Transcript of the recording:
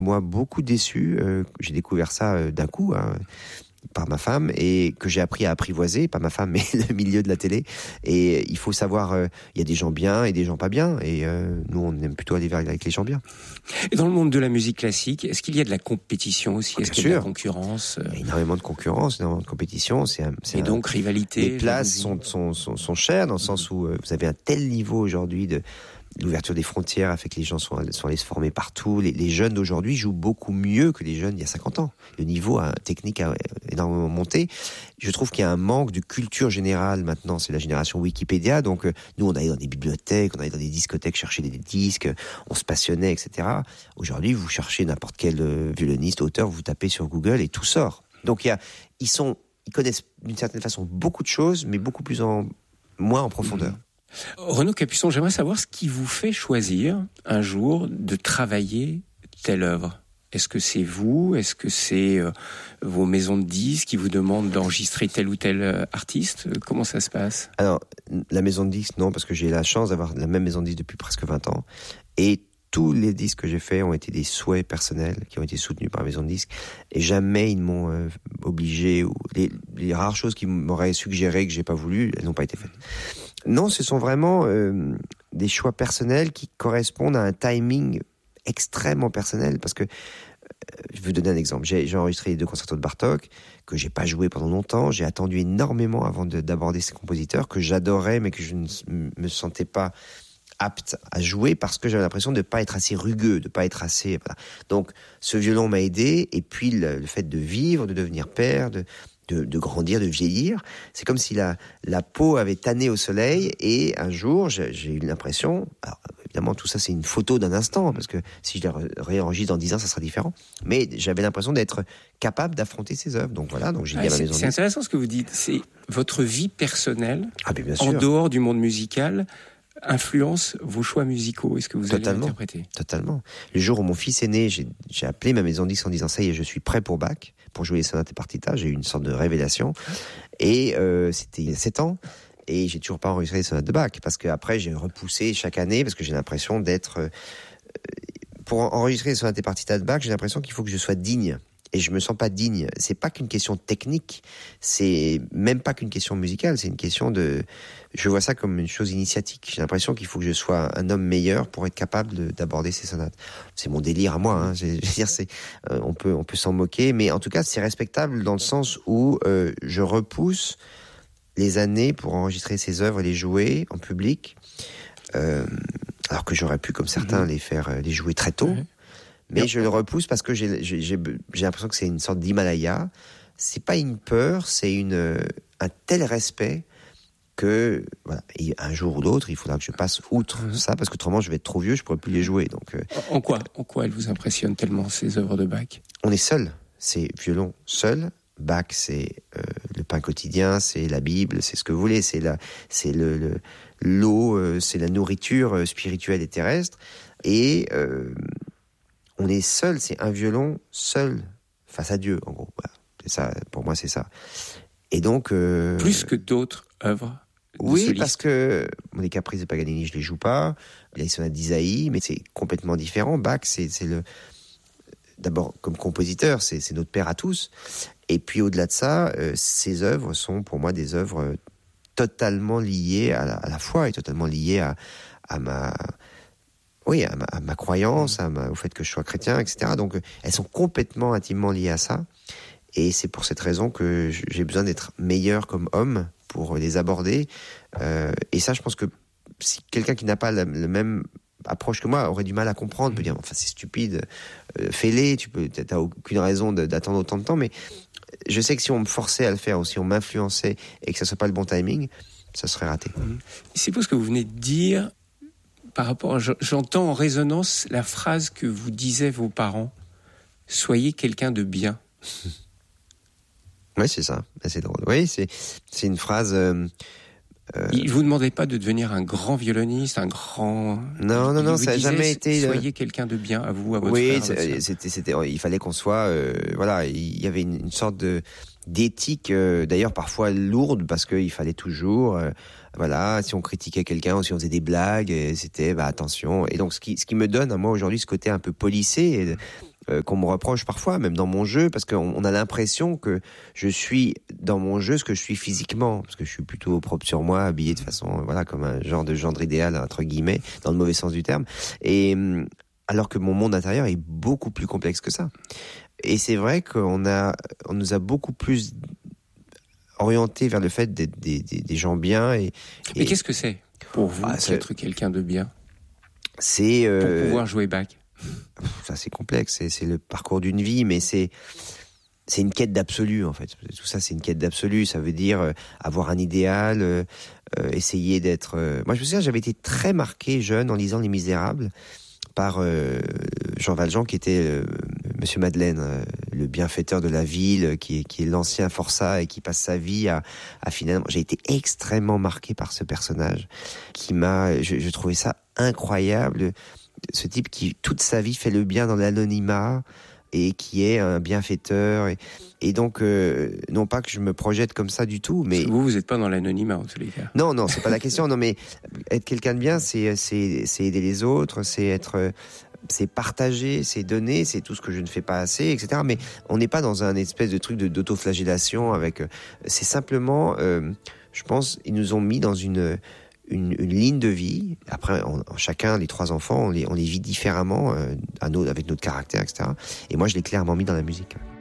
Moi, beaucoup déçu. J'ai découvert ça d'un coup, hein, par ma femme, et que j'ai appris à apprivoiser, pas ma femme, mais le milieu de la télé. Et il faut savoir, il y a des gens bien et des gens pas bien. Et nous, on aime plutôt aller vers avec les gens bien. Et dans le monde de la musique classique, est-ce qu'il y a de la compétition aussi? Est-ce qu'il y a de la concurrence? Il y a énormément de concurrence, énormément de compétition. Donc rivalité. Les places sont chères dans le sens où vous avez un tel niveau aujourd'hui de l'ouverture des frontières a fait que les gens sont allés se former partout. Les jeunes d'aujourd'hui jouent beaucoup mieux que les jeunes il y a 50 ans. Le niveau technique a énormément monté. Je trouve qu'il y a un manque de culture générale maintenant. C'est la génération Wikipédia. Donc, nous, on allait dans des bibliothèques, on allait dans des discothèques chercher des disques, on se passionnait, etc. Aujourd'hui, vous cherchez n'importe quel violoniste, auteur, vous tapez sur Google et tout sort. Donc, ils connaissent d'une certaine façon beaucoup de choses, mais beaucoup moins en profondeur. Renaud Capuçon, j'aimerais savoir ce qui vous fait choisir un jour de travailler telle œuvre. Est-ce que c'est vous? Est-ce que c'est vos maisons de disques qui vous demandent d'enregistrer tel ou tel artiste? Comment ça se passe? Alors, la maison de disques, non, parce que j'ai la chance d'avoir la même maison de disques depuis presque 20 ans. Et tous les disques que j'ai faits ont été des souhaits personnels qui ont été soutenus par la maison de disques. Et jamais ils m'ont obligé, ou les rares choses qu'ils m'auraient suggéré que j'ai pas voulu, elles n'ont pas été faites. Non, ce sont vraiment des choix personnels qui correspondent à un timing extrêmement personnel, parce que je vais vous donner un exemple. J'ai enregistré les 2 concertos de Bartók que j'ai pas joué pendant longtemps. J'ai attendu énormément avant d'aborder ces compositeurs que j'adorais, mais que je ne me sentais pas apte à jouer parce que j'avais l'impression de ne pas être assez rugueux, de pas être assez... Voilà. Donc, ce violon m'a aidé, et puis le fait de vivre, de devenir père, de grandir, de vieillir, c'est comme si la peau avait tanné au soleil, et un jour, j'ai eu l'impression... Alors, évidemment, tout ça, c'est une photo d'un instant, parce que si je les réenregistre dans 10 ans, ça sera différent. Mais j'avais l'impression d'être capable d'affronter ces œuvres. Donc voilà, donc j'ai dit à ma maison. C'est intéressant ce que vous dites. C'est votre vie personnelle, bien sûr, en dehors du monde musical, influence vos choix musicaux. Est-ce que vous allez l'interpréter? Totalement. Le jour où mon fils est né, j'ai appelé ma maison de disques en disant ça y est, je suis prêt pour Bach, pour jouer les sonates et partitas. J'ai eu une sorte de révélation. Et c'était il y a 7 ans. Et j'ai toujours pas enregistré les sonates de Bach, parce que après j'ai repoussé chaque année, parce que j'ai l'impression d'être... pour enregistrer les sonates et partitas de Bach, j'ai l'impression qu'il faut que je sois digne. Et je me sens pas digne. C'est pas qu'une question technique, c'est même pas qu'une question musicale, c'est une question de... Je vois ça comme une chose initiatique. J'ai l'impression qu'il faut que je sois un homme meilleur pour être capable d'aborder ces sonates. C'est mon délire à moi, hein. Je veux dire, on peut s'en moquer, mais en tout cas, c'est respectable dans le sens où je repousse les années pour enregistrer ces œuvres et les jouer en public, alors que j'aurais pu, comme certains, les jouer très tôt. Mais je le repousse parce que j'ai l'impression que c'est une sorte d'Himalaya. C'est pas une peur, c'est un tel respect que voilà. Et un jour ou l'autre, il faudra que je passe outre ça, parce qu'autrement je vais être trop vieux, je pourrais plus les jouer. Donc en quoi elles vous impressionnent tellement, ces œuvres de Bach? On est seul, c'est violon seul. Bach, c'est le pain quotidien, c'est la Bible, c'est ce que vous voulez, c'est l'eau, c'est la nourriture spirituelle et terrestre. Et on est seul, c'est un violon seul face à Dieu, en gros. Voilà. C'est ça, pour moi, c'est ça. Et donc... plus que d'autres œuvres oui, solistes. parce que les Caprices de Paganini, je les joue pas. Les sonates d'Isaïe, mais c'est complètement différent. Bach, c'est d'abord, comme compositeur, c'est notre père à tous. Et puis, au-delà de ça, ces œuvres sont, pour moi, des œuvres totalement liées à la foi, et totalement liées à ma croyance, au fait que je sois chrétien, etc. Donc, elles sont complètement intimement liées à ça. Et c'est pour cette raison que j'ai besoin d'être meilleur comme homme pour les aborder. Et ça, je pense que si quelqu'un qui n'a pas la même approche que moi aurait du mal à comprendre, peut dire, enfin, c'est stupide, fais-les, t'as aucune raison d'attendre autant de temps. Mais je sais que si on me forçait à le faire, ou si on m'influençait et que ça soit pas le bon timing, ça serait raté. C'est pour ce que vous venez de dire. Par rapport, j'entends en résonance la phrase que vous disaient vos parents. Soyez quelqu'un de bien. Oui, c'est ça. C'est drôle. Oui, c'est une phrase. Ils vous demandaient pas de devenir un grand violoniste, un grand. Non, ça n'a jamais été. Soyez quelqu'un de bien à vous, à votre frère. Oui, c'était. Il fallait qu'on soit. Voilà, il y avait une sorte d'éthique, d'ailleurs parfois lourde, parce qu'il fallait toujours. Voilà, si on critiquait quelqu'un ou si on faisait des blagues, c'était attention. Et donc ce qui me donne à moi aujourd'hui ce côté un peu policé qu'on me reproche parfois, même dans mon jeu, parce qu'on a l'impression que je suis dans mon jeu ce que je suis physiquement, parce que je suis plutôt propre sur moi, habillé de façon, voilà, comme un genre de gendre idéal, entre guillemets, dans le mauvais sens du terme, et alors que mon monde intérieur est beaucoup plus complexe que ça. Et c'est vrai on nous a beaucoup plus orienté vers le fait d'être des gens bien. Mais qu'est-ce que c'est pour vous d'être quelqu'un de bien? C'est pour pouvoir jouer Bach. Ça, c'est complexe, c'est le parcours d'une vie, mais c'est une quête d'absolu, en fait. Tout ça, c'est une quête d'absolu. Ça veut dire avoir un idéal, essayer d'être... Moi, je me souviens, j'avais été très marqué jeune en lisant Les Misérables par Jean Valjean, qui était Monsieur Madeleine, le bienfaiteur de la ville, qui est l'ancien forçat et qui passe sa vie à finalement... J'ai été extrêmement marqué par ce personnage qui m'a... Je trouvais ça incroyable, ce type qui toute sa vie fait le bien dans l'anonymat et qui est un bienfaiteur et donc non pas que je me projette comme ça du tout, mais vous n'êtes pas dans l'anonymat en tous les cas. Non, c'est pas la question. Non, mais être quelqu'un de bien, c'est aider les autres, c'est partager, c'est donner, c'est tout ce que je ne fais pas assez, etc. Mais on n'est pas dans un espèce de truc d'autoflagellation avec. C'est simplement, je pense, ils nous ont mis dans une ligne de vie. Après, chacun, les 3 enfants, on les vit différemment avec notre caractère, etc. Et moi, je l'ai clairement mis dans la musique.